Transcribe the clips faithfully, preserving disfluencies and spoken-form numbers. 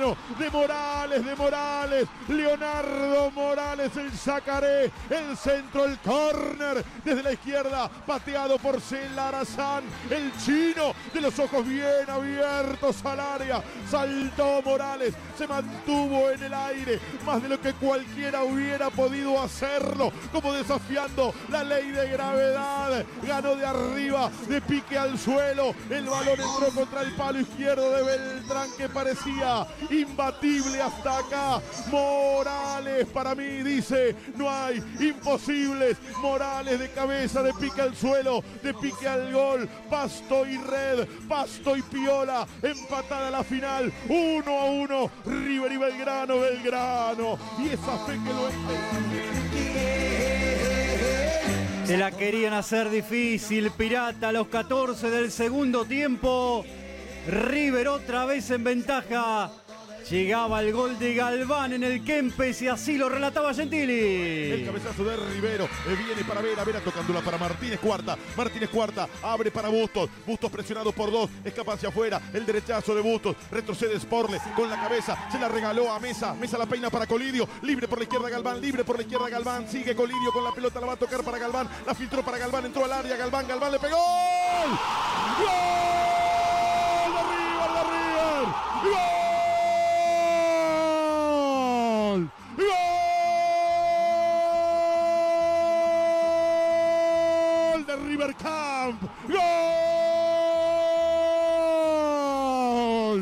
Belgrano, de Morales, de Morales, Leonardo Morales, el Yacaré, el centro, el córner, desde la izquierda, pateado por Celarazán, el chino, de los ojos bien abiertos al área, saltó Morales, se mantuvo en el aire, más de lo que cualquiera hubiera podido hacerlo, como desafiando la ley de gravedad, ganó de arriba, de pique al suelo, el balón entró contra el palo izquierdo de Beltrán, que parecía imbatible hasta acá. Morales, para mí, dice, no hay imposibles. Morales de cabeza, de pique al suelo, de pique al gol, Pasto y Red, Pasto y Piola, empatada la final, uno a uno, River y Belgrano, Belgrano, y esa fe que lo Se la querían hacer difícil, Pirata, a los catorce del segundo tiempo. River otra vez en ventaja. Llegaba el gol de Galván en el Kempes y así lo relataba Gentili. El cabezazo de Rivero, eh, viene para Vera, Vera tocándola para Martínez Cuarta, Martínez Cuarta, abre para Bustos, Bustos presionado por dos, escapa hacia afuera, el derechazo de Bustos, retrocede Sporle con la cabeza, se la regaló a Mesa, Mesa la peina para Colidio, libre por la izquierda Galván, libre por la izquierda Galván, sigue Colidio con la pelota, la va a tocar para Galván, la filtró para Galván, entró al área, Galván, Galván le pegó, ¡gol! ¡Gol de River, de River! ¡Gol! ¡Gol de River Camp! ¡Gol!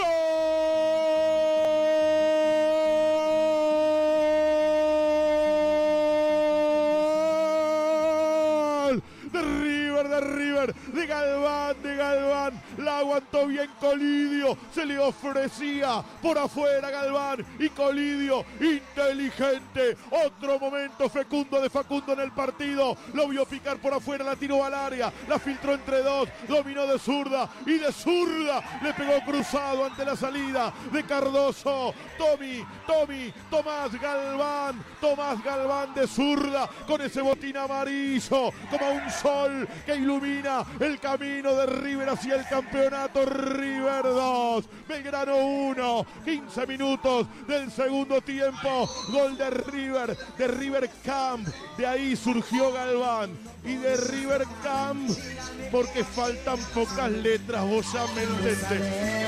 ¡Gol! De River, de River, de Galván, de Galván, la aguantó bien Colidio, se le ofrecía por afuera Galván y Colidio, inteligente, otro momento fecundo de Facundo en el partido, lo vio picar por afuera, la tiró al área, la filtró entre dos, dominó de zurda y de zurda, le pegó cruzado ante la salida de Cardoso, Tommy, Tommy, Tomás Galván, Tomás Galván de zurda, con ese botín amarillo, como un sol que ilumina el camino de River hacia el campeonato. River dos, Belgrano uno, quince minutos del segundo tiempo, gol de River, de River Camp, de ahí surgió Galván, y de River Camp, porque faltan pocas letras, vos ya me entendés.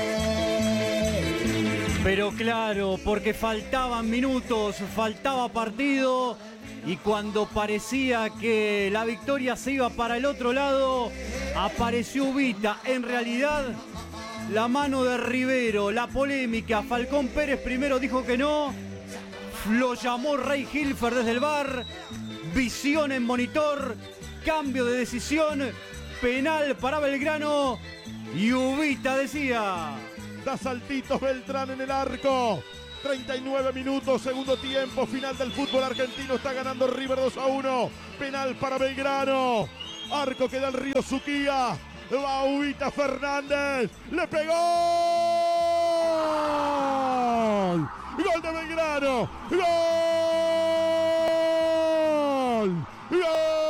Pero claro, porque faltaban minutos, faltaba partido, y cuando parecía que la victoria se iba para el otro lado, apareció Ubita. En realidad, la mano de Rivero, la polémica, Falcón Pérez primero dijo que no, lo llamó Rey Hilfer desde el V A R, visión en monitor, cambio de decisión, penal para Belgrano, y Ubita decía: da saltitos Beltrán en el arco. treinta y nueve minutos, segundo tiempo, final del fútbol argentino, está ganando River dos a uno, penal para Belgrano, arco que da el Río Suquía, va Ubita Fernández, le pegó, ¡gol de Belgrano! ¡Gol!